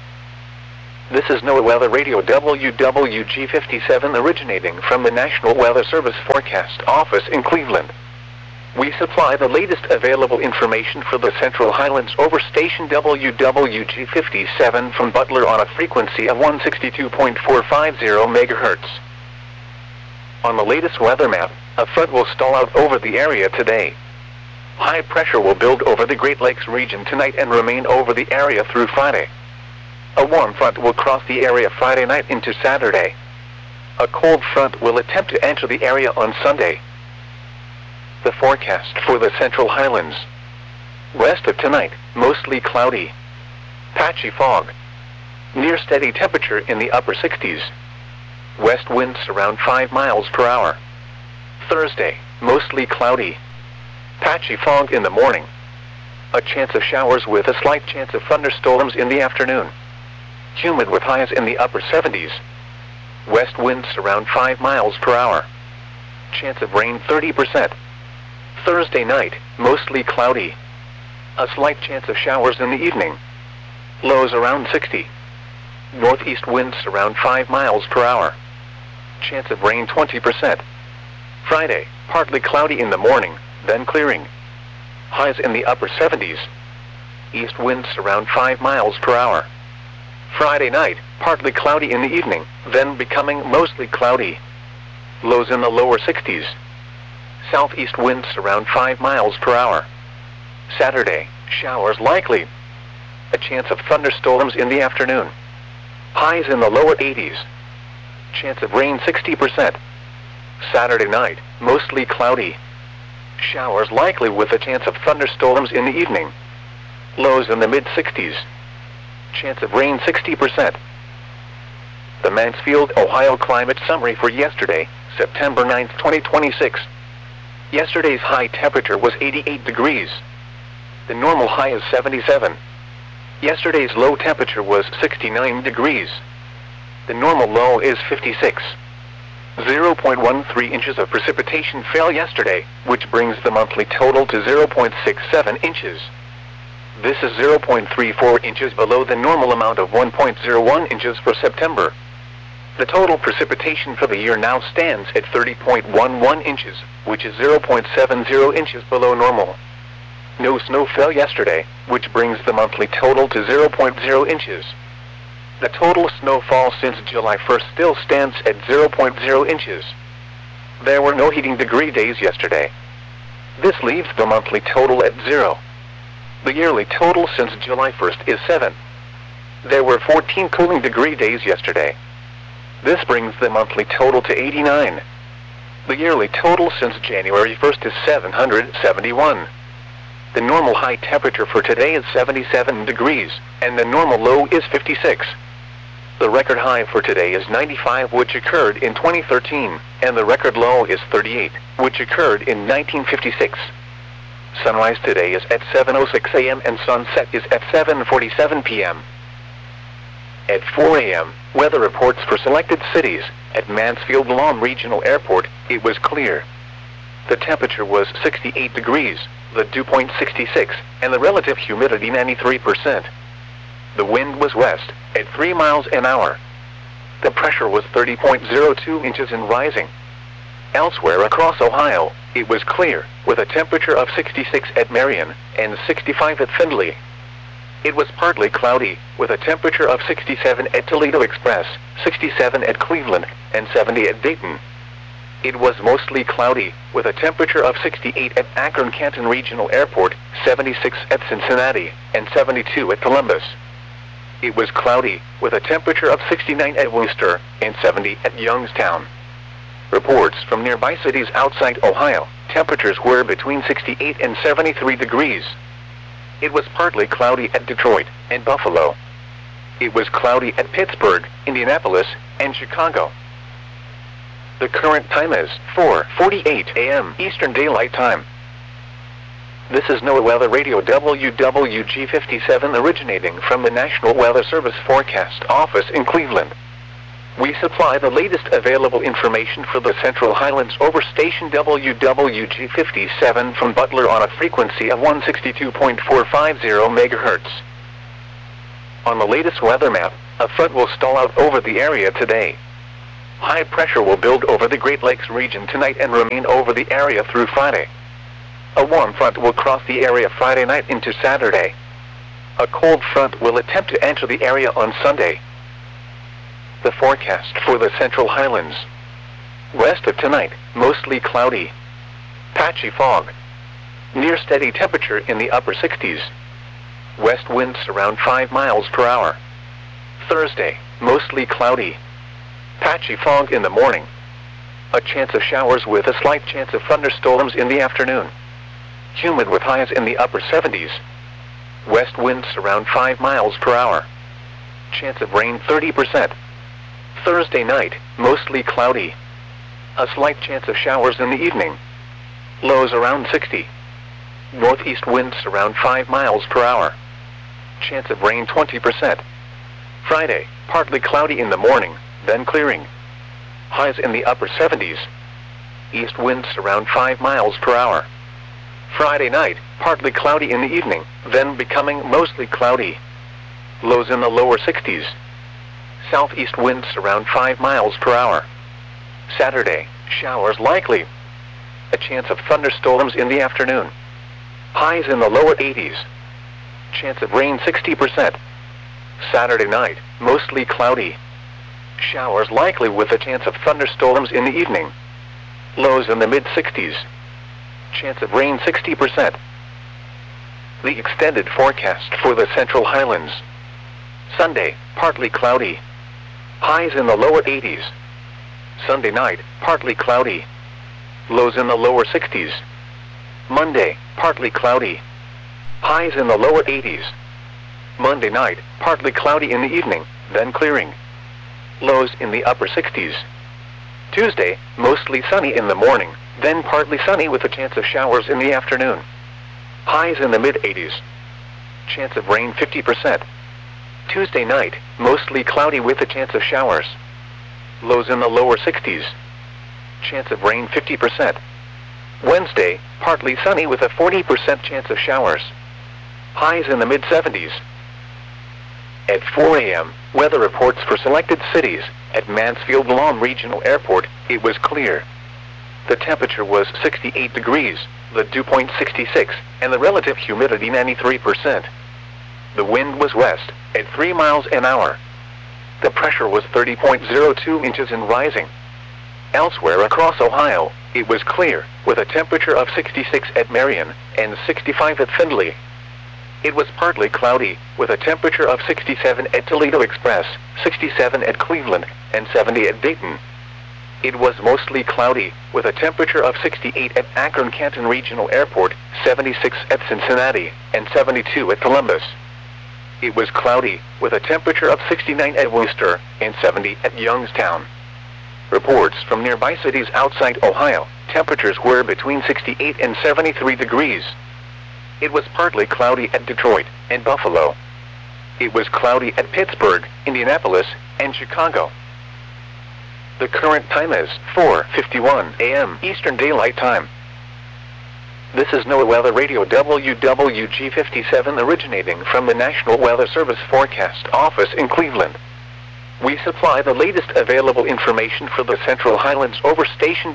This is NOAA Weather Radio WWG57 originating from the National Weather Service Forecast Office in Cleveland. We supply the latest available information for the Central Highlands over station WWG57 from Butler on a frequency of 162.450 MHz. On the latest weather map, a front will stall out over the area today. High pressure will build over the Great Lakes region tonight and remain over the area through Friday. A warm front will cross the area Friday night into Saturday. A cold front will attempt to enter the area on Sunday. The forecast for the Central Highlands. West of tonight, mostly cloudy. Patchy fog. Near steady temperature in the upper 60s. West winds around 5 miles per hour. Thursday, mostly cloudy. Patchy fog in the morning. A chance of showers with a slight chance of thunderstorms in the afternoon. Humid with highs in the upper 70s. West winds around 5 miles per hour. Chance of rain 30%. Thursday night, mostly cloudy. A slight chance of showers in the evening. Lows around 60. Northeast winds around 5 miles per hour. Chance of rain 20%. Friday, partly cloudy in the morning, then clearing. Highs in the upper 70s. East winds around 5 miles per hour. Friday night, partly cloudy in the evening, then becoming mostly cloudy. Lows in the lower 60s. Southeast winds around 5 miles per hour. Saturday, showers likely. A chance of thunderstorms in the afternoon. Highs in the lower 80s. Chance of rain 60%. Saturday night, mostly cloudy. Showers likely with a chance of thunderstorms in the evening. Lows in the mid-60s. Chance of rain 60%. The Mansfield, Ohio climate summary for yesterday, September 9, 2026. Yesterday's high temperature was 88 degrees. The normal high is 77. Yesterday's low temperature was 69 degrees. The normal low is 56. 0.13 inches of precipitation fell yesterday, which brings the monthly total to 0.67 inches. This is 0.34 inches below the normal amount of 1.01 inches for September. The total precipitation for the year now stands at 30.11 inches, which is 0.70 inches below normal. No snow fell yesterday, which brings the monthly total to 0.0 inches. The total snowfall since July 1st still stands at 0.0 inches. There were no heating degree days yesterday. This leaves the monthly total at 0. The yearly total since July 1st is 7. There were 14 cooling degree days yesterday. This brings the monthly total to 89. The yearly total since January 1st is 771. The normal high temperature for today is 77 degrees, and the normal low is 56. The record high for today is 95, which occurred in 2013, and the record low is 38, which occurred in 1956. Sunrise today is at 7:06 a.m. and sunset is at 7:47 p.m. At 4 a.m., weather reports for selected cities. At Mansfield Lawn Regional Airport, it was clear. The temperature was 68 degrees, the dew point 66, and the relative humidity 93%. The wind was west, at 3 miles an hour. The pressure was 30.02 inches and rising. Elsewhere across Ohio, it was clear, with a temperature of 66 at Marion, and 65 at Findlay. It was partly cloudy, with a temperature of 67 at Toledo Express, 67 at Cleveland, and 70 at Dayton. It was mostly cloudy, with a temperature of 68 at Akron-Canton Regional Airport, 76 at Cincinnati, and 72 at Columbus. It was cloudy, with a temperature of 69 at Worcester, and 70 at Youngstown. Reports from nearby cities outside Ohio, temperatures were between 68 and 73 degrees. It was partly cloudy at Detroit and Buffalo. It was cloudy at Pittsburgh, Indianapolis, and Chicago. The current time is 4:48 a.m. Eastern Daylight Time. This is NOAA Weather Radio WWG57 originating from the National Weather Service Forecast Office in Cleveland. We supply the latest available information for the Central Highlands over station WWG57 from Butler on a frequency of 162.450 MHz. On the latest weather map, A front will stall out over the area today. High pressure will build over the Great Lakes region tonight and remain over the area through Friday. A warm front will cross the area Friday night into Saturday. A cold front will attempt to enter the area on Sunday. The forecast for the Central Highlands. West of tonight, mostly cloudy. Patchy fog. Near steady temperature in the upper 60s. West winds around 5 miles per hour. Thursday, mostly cloudy. Patchy fog in the morning. A chance of showers with a slight chance of thunderstorms in the afternoon. Humid with highs in the upper 70s. West winds around 5 miles per hour. Chance of rain 30%. Thursday night, mostly cloudy. A slight chance of showers in the evening. Lows around 60. Northeast winds around 5 miles per hour. Chance of rain 20%. Friday, partly cloudy in the morning, then clearing. Highs in the upper 70s. East winds around 5 miles per hour. Friday night, partly cloudy in the evening, then becoming mostly cloudy. Lows in the lower 60s. Southeast winds around 5 miles per hour. Saturday, showers likely. A chance of thunderstorms in the afternoon. Highs in the lower 80s. Chance of rain 60%. Saturday night, mostly cloudy. Showers likely with a chance of thunderstorms in the evening. Lows in the mid-60s. Chance of rain 60%. The extended forecast for the Central Highlands. Sunday, partly cloudy. Highs in the lower 80s. Sunday night, partly cloudy. Lows in the lower 60s. Monday, partly cloudy. Highs in the lower 80s. Monday night, partly cloudy in the evening, then clearing. Lows in the upper 60s. Tuesday, mostly sunny in the morning, then partly sunny with a chance of showers in the afternoon. Highs in the mid-80s. Chance of rain 50%. Tuesday night, mostly cloudy with a chance of showers. Lows in the lower 60s. Chance of rain 50%. Wednesday, partly sunny with a 40% chance of showers. Highs in the mid-70s. At 4 a.m., weather reports for selected cities. At Mansfield Lawn Regional Airport, it was clear. The temperature was 68 degrees, the dew point 66, and the relative humidity 93%. The wind was west, at 3 miles an hour. The pressure was 30.02 inches and rising. Elsewhere across Ohio, it was clear, with a temperature of 66 at Marion, and 65 at Findlay. It was partly cloudy, with a temperature of 67 at Toledo Express, 67 at Cleveland, and 70 at Dayton. It was mostly cloudy, with a temperature of 68 at Akron-Canton Regional Airport, 76 at Cincinnati, and 72 at Columbus. It was cloudy, with a temperature of 69 at Worcester, and 70 at Youngstown. Reports from nearby cities outside Ohio, temperatures were between 68 and 73 degrees. It was partly cloudy at Detroit and Buffalo. It was cloudy at Pittsburgh, Indianapolis, and Chicago. The current time is 4:51 a.m. Eastern Daylight Time. This is NOAA Weather Radio WWG57 originating from the National Weather Service Forecast Office in Cleveland. We supply the latest available information for the Central Highlands over station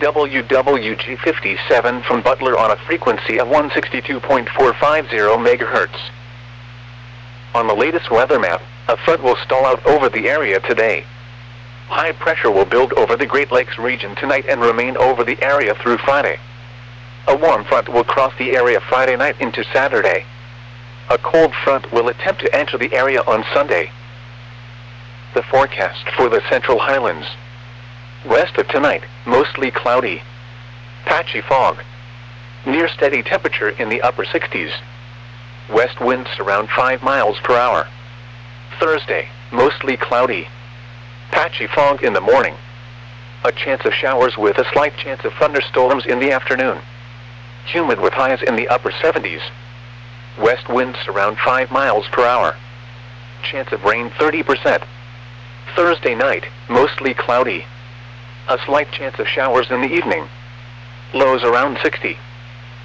WWG57 from Butler on a frequency of 162.450 MHz. On the latest weather map, a front will stall out over the area today. High pressure will build over the Great Lakes region tonight and remain over the area through Friday. A warm front will cross the area Friday night into Saturday. A cold front will attempt to enter the area on Sunday. The forecast for the Central Highlands. West of tonight, mostly cloudy. Patchy fog. Near steady temperature in the upper 60s. West winds around 5 miles per hour. Thursday, mostly cloudy. Patchy fog in the morning. A chance of showers with a slight chance of thunderstorms in the afternoon. Humid with highs in the upper 70s. West winds around 5 miles per hour. Chance of rain 30%. Thursday night, mostly cloudy. A slight chance of showers in the evening. Lows around 60.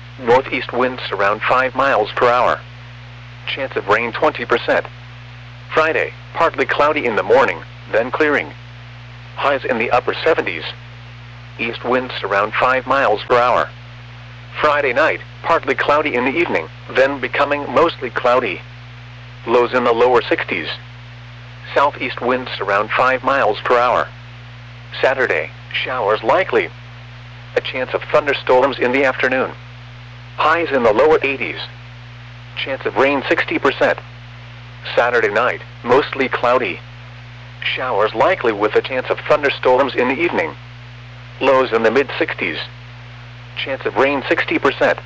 Northeast winds around 5 miles per hour. Chance of rain 20%. Friday, partly cloudy in the morning, then clearing. Highs in the upper 70s. East winds around 5 miles per hour. Friday night, partly cloudy in the evening, then becoming mostly cloudy. Lows in the lower 60s. Southeast winds around 5 miles per hour. Saturday, showers likely. A chance of thunderstorms in the afternoon. Highs in the lower 80s. Chance of rain 60%. Saturday night, mostly cloudy. Showers likely with a chance of thunderstorms in the evening. Lows in the mid-60s. Chance of rain 60%.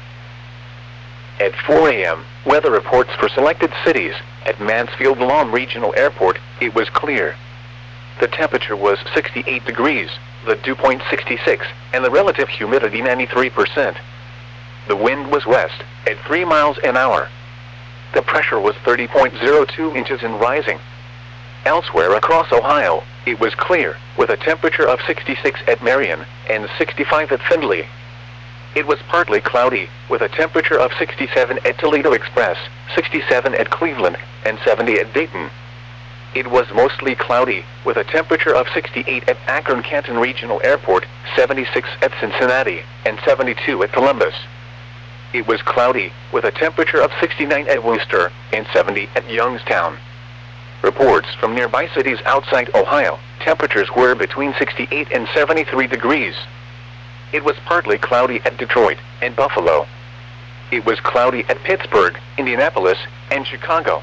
At 4 a.m., weather reports for selected cities. At Mansfield Lawn Regional Airport, it was clear. The temperature was 68 degrees, the dew point 66, and the relative humidity 93%. The wind was west, at 3 miles an hour. The pressure was 30.02 inches and rising. Elsewhere across Ohio, it was clear, with a temperature of 66 at Marion and 65 at Findlay. It was partly cloudy, with a temperature of 67 at Toledo Express, 67 at Cleveland, and 70 at Dayton. It was mostly cloudy, with a temperature of 68 at Akron-Canton Regional Airport, 76 at Cincinnati, and 72 at Columbus. It was cloudy, with a temperature of 69 at Worcester, and 70 at Youngstown. Reports from nearby cities outside Ohio, temperatures were between 68 and 73 degrees. It was partly cloudy at Detroit and Buffalo. It was cloudy at Pittsburgh, Indianapolis, and Chicago.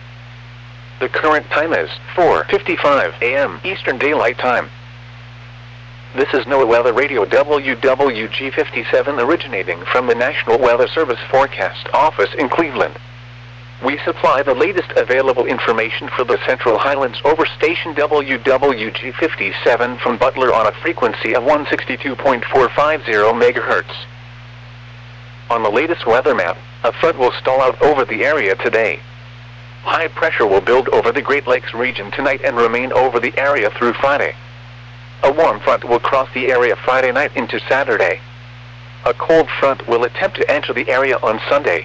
The current time is 4:55 a.m. Eastern Daylight Time. This is NOAA Weather Radio WWG57 originating from the National Weather Service Forecast Office in Cleveland. We supply the latest available information for the Central Highlands over station WWG57 from Butler on a frequency of 162.450 MHz. On the latest weather map, a front will stall out over the area today. High pressure will build over the Great Lakes region tonight and remain over the area through Friday. A warm front will cross the area Friday night into Saturday. A cold front will attempt to enter the area on Sunday.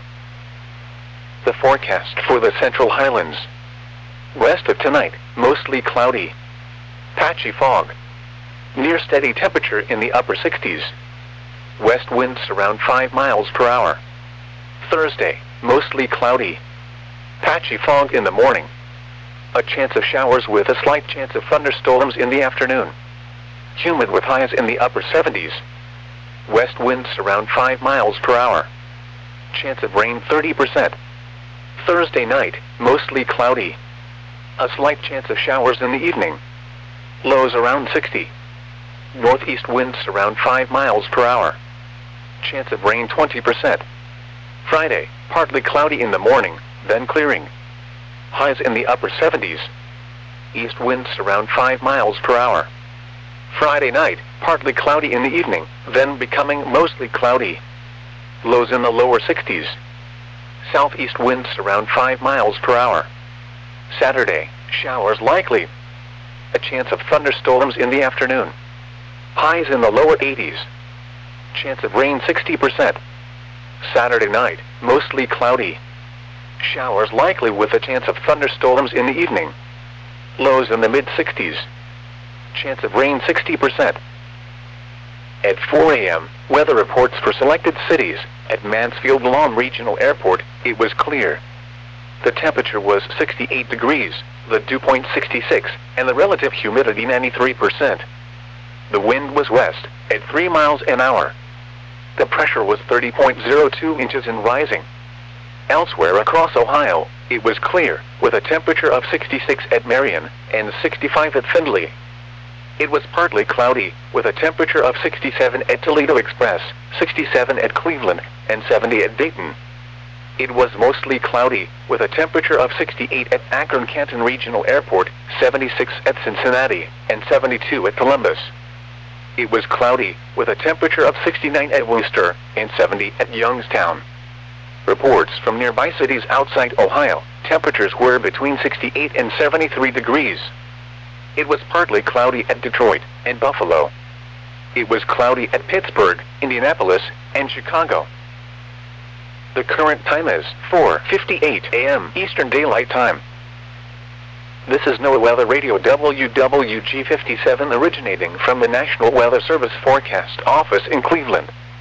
The forecast for the Central Highlands. West of tonight, mostly cloudy. Patchy fog. Near steady temperature in the upper 60s. West winds around 5 miles per hour. Thursday, mostly cloudy. Patchy fog in the morning. A chance of showers with a slight chance of thunderstorms in the afternoon. Humid with highs in the upper 70s. West winds around 5 miles per hour. Chance of rain 30%. Thursday night, mostly cloudy. A slight chance of showers in the evening. Lows around 60. Northeast winds around 5 miles per hour. Chance of rain 20%. Friday, partly cloudy in the morning, then clearing. Highs in the upper 70s. East winds around 5 miles per hour. Friday night, partly cloudy in the evening, then becoming mostly cloudy. Lows in the lower 60s. Southeast winds around 5 miles per hour. Saturday, showers likely. A chance of thunderstorms in the afternoon. Highs in the lower 80s. Chance of rain 60%. Saturday night, mostly cloudy. Showers likely with a chance of thunderstorms in the evening. Lows in the mid-60s. Chance of rain 60%. At 4 a.m., weather reports for selected cities. At Mansfield Lawn Regional Airport, it was clear. The temperature was 68 degrees, the dew point 66, and the relative humidity 93%. The wind was west, at 3 miles an hour. The pressure was 30.02 inches and rising. Elsewhere across Ohio, it was clear, with a temperature of 66 at Marion and 65 at Findlay. It was partly cloudy, with a temperature of 67 at Toledo Express, 67 at Cleveland, and 70 at Dayton. It was mostly cloudy, with a temperature of 68 at Akron-Canton Regional Airport, 76 at Cincinnati, and 72 at Columbus. It was cloudy, with a temperature of 69 at Worcester, and 70 at Youngstown. Reports from nearby cities outside Ohio, temperatures were between 68 and 73 degrees. It was partly cloudy at Detroit and Buffalo. It was cloudy at Pittsburgh, Indianapolis, and Chicago. The current time is 4:58 a.m. Eastern Daylight Time. This is NOAA Weather Radio WWG 57 originating from the National Weather Service Forecast Office in Cleveland.